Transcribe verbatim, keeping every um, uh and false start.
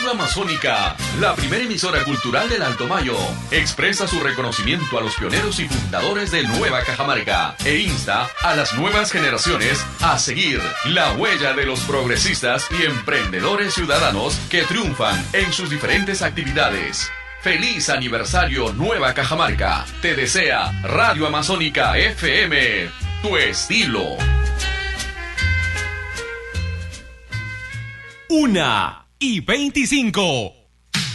Radio Amazónica, la primera emisora cultural del Alto Mayo, expresa su reconocimiento a los pioneros y fundadores de Nueva Cajamarca e insta a las nuevas generaciones a seguir la huella de los progresistas y emprendedores ciudadanos que triunfan en sus diferentes actividades. ¡Feliz aniversario Nueva Cajamarca! Te desea Radio Amazónica F M, tu estilo. Una y veinticinco.